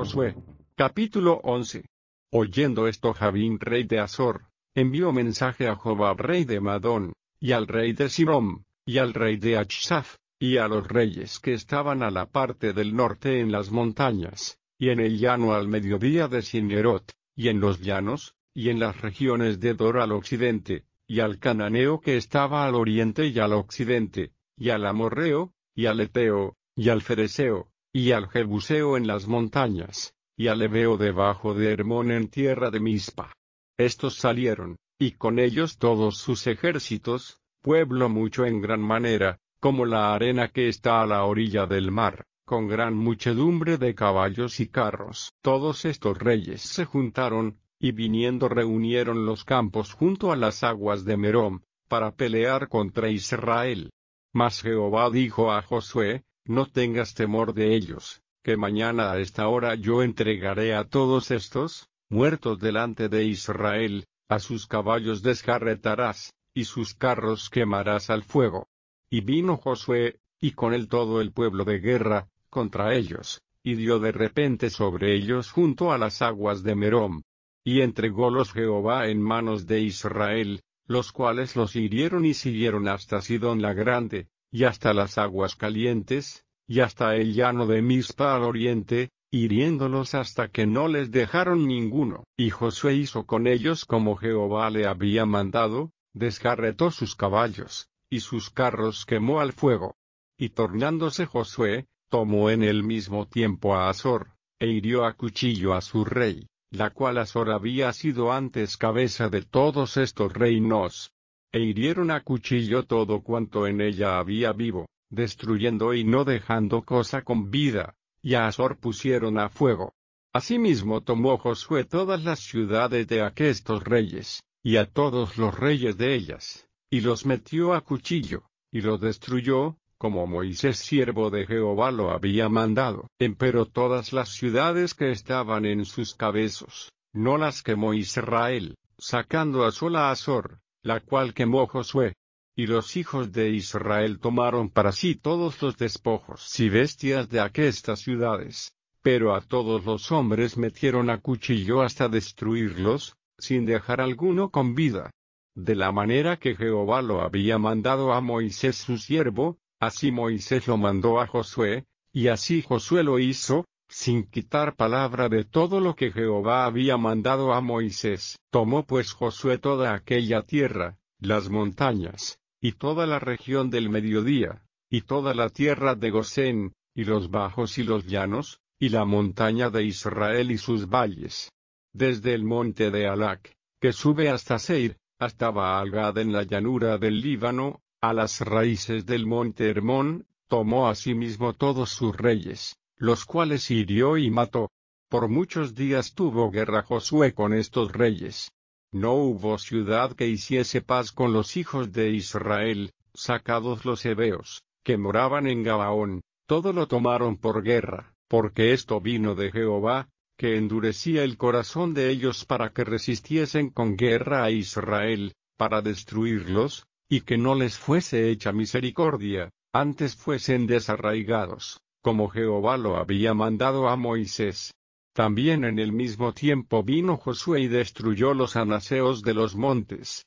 Josué. Capítulo 11. Oyendo esto Javín rey de Azor, envió mensaje a Jobab rey de Madón, y al rey de Sibom, y al rey de Achsaf, y a los reyes que estaban a la parte del norte en las montañas, y en el llano al mediodía de Sinerot, y en los llanos, y en las regiones de Dor al occidente, y al cananeo que estaba al oriente y al occidente, y al amorreo, y al eteo, y al fereceo, y al jebuseo en las montañas, y al heveo debajo de Hermón en tierra de Mizpa. Estos salieron, y con ellos todos sus ejércitos, pueblo mucho en gran manera, como la arena que está a la orilla del mar, con gran muchedumbre de caballos y carros. Todos estos reyes se juntaron, y viniendo reunieron los campos junto a las aguas de Merom, para pelear contra Israel. Mas Jehová dijo a Josué: no tengas temor de ellos, que mañana a esta hora yo entregaré a todos estos, muertos delante de Israel, a sus caballos descarretarás, y sus carros quemarás al fuego. Y vino Josué, y con él todo el pueblo de guerra, contra ellos, y dio de repente sobre ellos junto a las aguas de Merom. Y entrególos Jehová en manos de Israel, los cuales los hirieron y siguieron hasta Sidón la Grande, y hasta las aguas calientes, y hasta el llano de Mizpa al oriente, hiriéndolos hasta que no les dejaron ninguno. Y Josué hizo con ellos como Jehová le había mandado, descarretó sus caballos, y sus carros quemó al fuego. Y tornándose Josué, tomó en el mismo tiempo a Azor, e hirió a cuchillo a su rey, la cual Azor había sido antes cabeza de todos estos reinos. E hirieron a cuchillo todo cuanto en ella había vivo, destruyendo y no dejando cosa con vida, y a Azor pusieron a fuego. Asimismo tomó Josué todas las ciudades de aquestos reyes, y a todos los reyes de ellas, y los metió a cuchillo, y los destruyó, como Moisés siervo de Jehová lo había mandado. Empero todas las ciudades que estaban en sus cabezos, no las quemó Israel, sacando a sola Azor, la cual quemó Josué. Y los hijos de Israel tomaron para sí todos los despojos y bestias de aquestas ciudades, pero a todos los hombres metieron a cuchillo hasta destruirlos, sin dejar alguno con vida. De la manera que Jehová lo había mandado a Moisés su siervo, así Moisés lo mandó a Josué, y así Josué lo hizo, sin quitar palabra de todo lo que Jehová había mandado a Moisés. Tomó pues Josué toda aquella tierra, las montañas, y toda la región del mediodía, y toda la tierra de Gosén, y los bajos y los llanos, y la montaña de Israel y sus valles. Desde el monte de Alac, que sube hasta Seir, hasta Baal-Gad en la llanura del Líbano, a las raíces del monte Hermón, tomó asimismo todos sus reyes, los cuales hirió y mató. Por muchos días tuvo guerra Josué con estos reyes. No hubo ciudad que hiciese paz con los hijos de Israel, sacados los heveos, que moraban en Gabaón, todo lo tomaron por guerra, porque esto vino de Jehová, que endurecía el corazón de ellos para que resistiesen con guerra a Israel, para destruirlos, y que no les fuese hecha misericordia, antes fuesen desarraigados, como Jehová lo había mandado a Moisés. También en el mismo tiempo vino Josué y destruyó los anaseos de los montes,